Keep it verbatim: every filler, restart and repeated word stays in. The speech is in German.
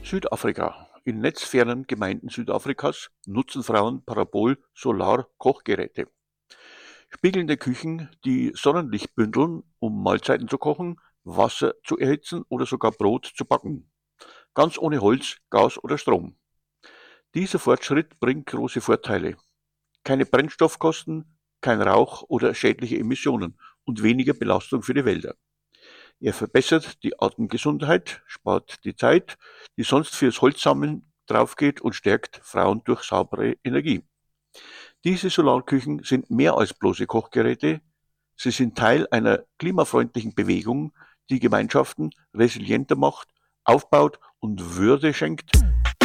Südafrika: In netzfernen Gemeinden Südafrikas nutzen Frauen Parabol-Solar-Kochgeräte. Spiegelnde Küchen, die Sonnenlicht bündeln, um Mahlzeiten zu kochen, Wasser zu erhitzen oder sogar Brot zu backen. Ganz ohne Holz, Gas oder Strom. Dieser Fortschritt bringt große Vorteile: keine Brennstoffkosten, kein Rauch oder schädliche Emissionen und weniger Belastung für die Wälder. Er verbessert die Atemgesundheit, spart die Zeit, die sonst fürs Holzsammeln draufgeht, und stärkt Frauen durch saubere Energie. Diese Solarküchen sind mehr als bloße Kochgeräte, sie sind Teil einer klimafreundlichen Bewegung, die Gemeinschaften resilienter macht, aufbaut und Würde schenkt,